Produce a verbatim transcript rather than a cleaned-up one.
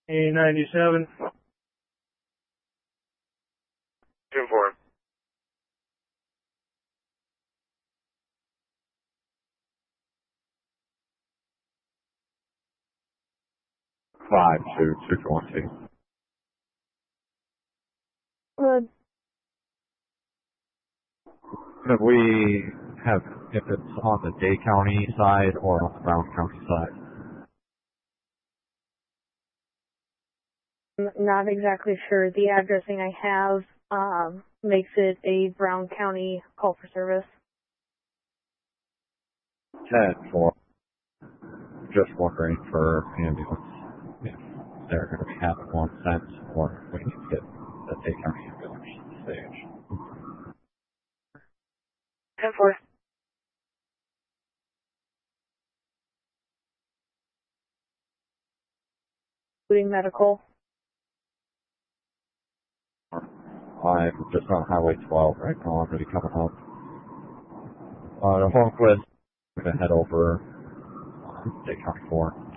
A ninety-seven. June four. Five two two twenty. Good. Could we have, if it's on the Day County side or on the Brown County side? I'm not exactly sure. The addressing I have um, makes it a Brown County call for service. ten four. Just wondering for ambulance if they're going to be having one sent or if we need to get the Day County ambulance to the stage. ten four. Including medical. I'm just on Highway twelve right now. I'm going to be coming up. Uh, the Hornquist, I'm going to head over uh, Day County four.